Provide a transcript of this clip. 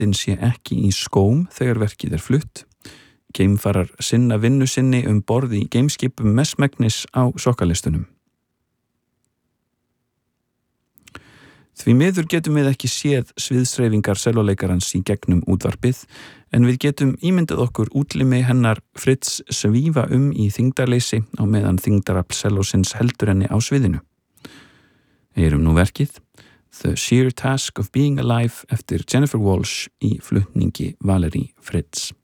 Fréttin sé ekki í skóm þegar verkið flutt. Geimfarar sinna vinnu sinni borð í geimskipum mestmegnis á sokkalistunum. Því miður getum við ekki séð sviðshreyfingar sellóleikarans í gegnum útvarpið, en við getum ímyndað okkur útlimi hennar Fritz svífa í þyngdarleysi á meðan þyngdarafl sellósins heldur henni á sviðinu. Heyrum nú verkið The Sheer Task of Being Alive eftir Jennifer Walsh í flutningi Valerie Fritz.